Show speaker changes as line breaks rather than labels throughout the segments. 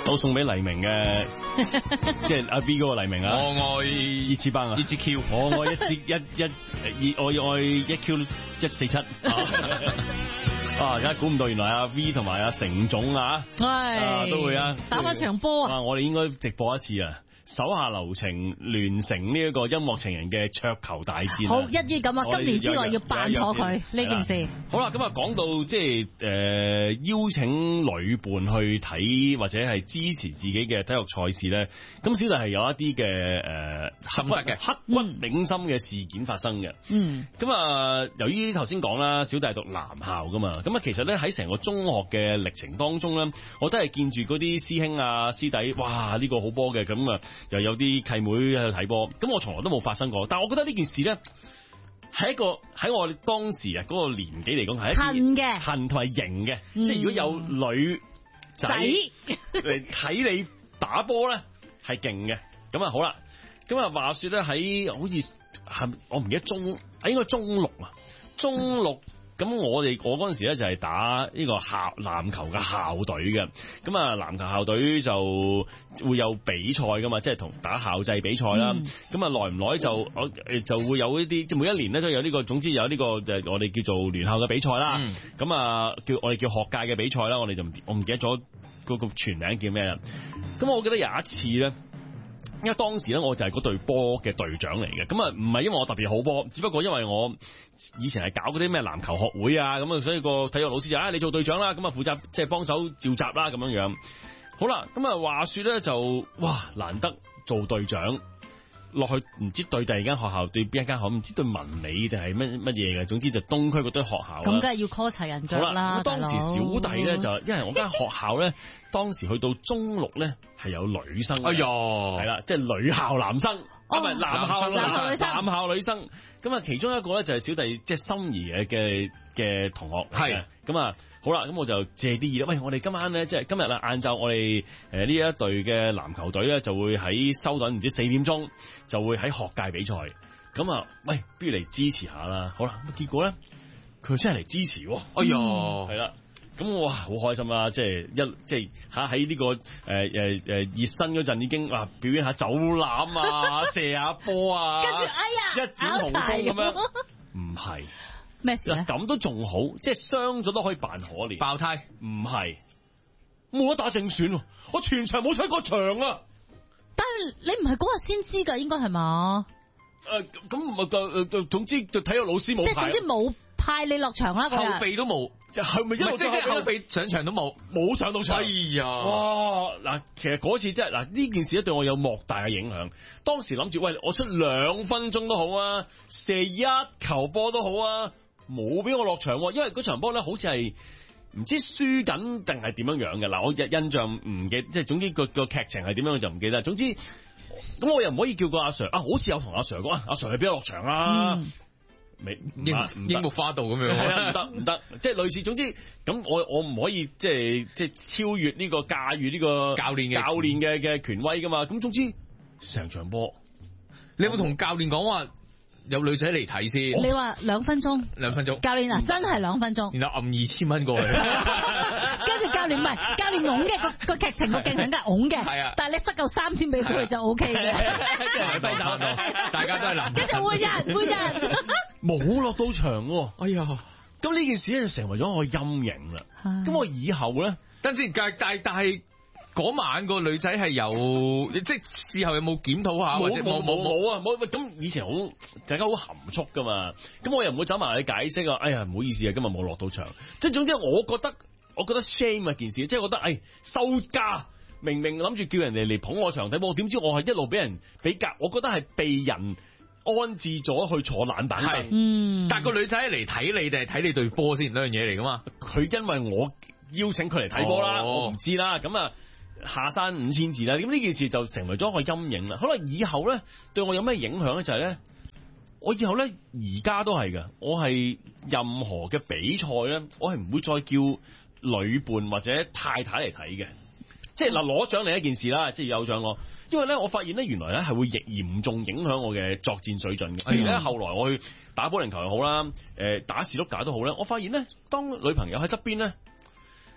都送俾黎明嘅，即係阿 B 嗰個黎明啊！
我愛
熱刺班啊！
熱刺 Q，
我愛我愛一 Q 147啊！而家估唔到，原來阿 V 同埋阿成總啊，都會啊
打翻場波啊！
我哋應該直播一次啊！手下留情聯成呢一個音樂情人嘅桌球大戰。
好，一於咁啊！今年之內要辦妥佢呢件事。
好啦，咁啊講到即係邀請女伴去睇或者係支持自己嘅體育賽事咧，咁小弟係有一啲嘅
心得嘅
刻骨銘心嘅事件發生嘅。咁啊，由於頭先講啦，小弟係讀男校噶嘛，咁啊其實咧喺成個中學嘅歷程當中咧，我都係見住嗰啲師兄啊師弟，哇呢個好波嘅，咁啊又有啲契妹喺度睇波，咁我從來都冇發生過。但係我覺得呢件事咧係一個喺我哋當時啊嗰個年紀嚟講係
恨嘅，
恨同埋型嘅，即係如果有女仔嚟睇你打波咧係勁嘅。咁啊好啦，咁啊話說咧喺好似係我唔記得應該中六啊，中六。咁我嗰陣時咧就係打呢個籃球嘅校隊嘅，咁啊籃球校隊就會有比賽噶嘛，即係同打校際比賽啦。咁啊耐唔耐就會有呢啲，即係每一年咧都有呢個，總之有呢個我哋叫做聯校嘅比賽啦。咁啊我哋叫學界嘅比賽啦，我唔記得咗嗰個全名叫咩啦。咁我記得有一次咧。因為當時咧我就係嗰隊波嘅隊長嚟嘅，咁啊唔係因為我特別好波，只不過因為我以前係搞嗰啲咩籃球學會啊，咁啊所以個體育老師就你做隊長啦，咁啊負責即係幫手召集啦咁樣樣。好啦，咁啊話說咧就難得做隊長。落去唔知對第二間學校對邊一間學校，唔知對文美定係乜嘢嘅，總之就東區嗰堆學校。咁梗係要 call 齊人腳啦。咁當時小弟咧就因為我間學校咧，當時去到中六咧係有女生。哎呀，係啦，即係女校男生，唔係男校女生，男校女生。咁啊，其中一個咧就係小弟即係心儀嘅同學。係咁啊。好啦，咁我就借啲意啦。喂，我哋今晚咧，即係今日啦，晏晝我哋呢一隊嘅籃球隊咧，就會喺收隊唔知4點鐘就會喺學界比賽。咁啊，喂，不如嚟支持下啦。好啦，結果咧，佢真係嚟支持。哎呀，係啦，咁我好開心啦，即係喺呢個熱身嗰陣已經表演下走籃啊，射下波啊，跟住一展雄風咁樣，唔係。咩事咧？咁都仲好，即係傷咗都可以扮可憐。爆胎？唔係，冇得打正選，我全場冇上過場啊！但係你唔係嗰日先知噶，應該係嘛？咁唔係總之就體育老師冇，即係總之冇派你落場啦。後備都冇，係咪？即係後備上場都冇上到場。哎呀！哇！嗱，其實嗰次真係呢件事咧對我有莫大嘅影響。當時諗住，喂，我出2分鐘都好啊，射1球波都好啊。冇俾我落場，因為嗰場波咧好似係唔知輸緊定係點樣樣嘅。嗱，我印象唔記得，即係總之個劇情係點樣我就唔記得。總之咁我又唔可以叫個阿 Sir 好似有同阿 Sir 講阿 Sir 係俾我落場啦。櫻木花道咁樣，係啊，唔得，即係類似。總之咁我唔可以即係超越呢個駕馭呢個教練嘅權威噶嘛。咁總之成場波，你有冇同教練講話？有女仔嚟睇先，你話2分鐘，2分鐘，教練啊，真係2分鐘，然後揞2000蚊過去，跟住教練唔係教練拱嘅個劇情個鏡頭梗係拱嘅，係啊，但係你塞夠3000俾佢就 OK 嘅，即係揮手到，大家都係男，跟住換人，冇落到場喎，哎呀，咁呢件事咧就成為咗我陰影啦，咁我以後咧，等先，但係。嗰晚個女仔係有，即係事後有冇檢討下？冇啊！咁以前大家好含蓄噶嘛，咁我又唔會走埋去解釋啊！哎呀，唔好意思啊，今日冇落到場。即係總之，我覺得 shame 啊件事，即係覺得收家，明明諗住叫人哋嚟捧我場睇波，點知我係一路俾人比較，我覺得係被人安置咗去坐冷板凳。但係個女仔嚟睇你定係睇你對波先，兩樣嘢嚟噶嘛？佢因為我邀請佢嚟睇波啦，我唔知啦，咁啊。下山5000字啦，咁呢件事就成為咗一個陰影啦。可能以後咧對我有咩影響咧？就係咧，我以後咧而家都係噶，我係任何嘅比賽咧，我係唔會再叫女伴或者太太嚟睇嘅。即係攞獎另一件事啦，即係有獎攞。因為咧，我發現咧，原來咧係會嚴重影響我嘅作戰水準嘅。而咧後來我去打保齡球又好啦，打士碌架都好啦，我發現咧，當女朋友喺側邊咧。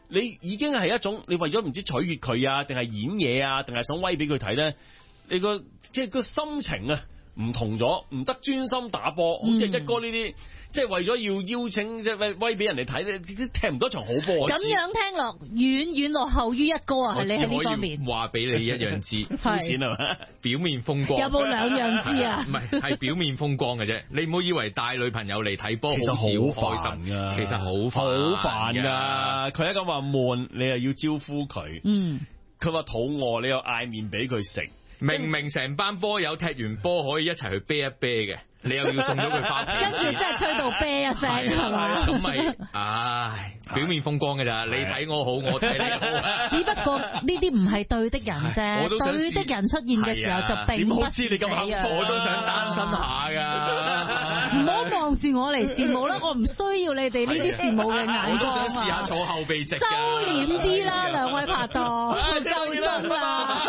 你已經係一種你為咗唔知取悅佢啊，定係演嘢啊，定係想威俾佢睇咧？你個即係個心情啊唔同咗，唔得專心打波，好似一哥呢啲。即係為咗要邀請，即係威俾人哋睇咧，踢唔到場好波。
咁樣聽落，遠遠落後於一哥啊！係你喺呢方面。
話俾你一樣知，
膚淺係嘛？
表面風光。
有冇兩樣知啊？
唔係表面風光嘅啫。你唔好以為帶女朋友嚟睇波，
其實好
開心
㗎。
其實好
煩㗎。佢一咁話悶，你又要招呼佢。佢話肚餓，你又嗌麵俾佢食。
明明成班波友踢完波可以一齊去啤一啤嘅。你又要送咗佢翻屋企，
跟住真係吹到啤一聲係嘛？
咁咪唉，表面風光嘅咋？你睇我好，我睇你好。
只不過呢啲唔係對的人啫，對的人出現嘅時候就並不是這樣。
我都想單身下㗎。
唔好望住我嚟羨慕啦，我唔需要你哋呢啲羨慕嘅眼光啊！
我都想試下坐後備席。
收斂啲啦，兩位拍檔，夠鐘啦。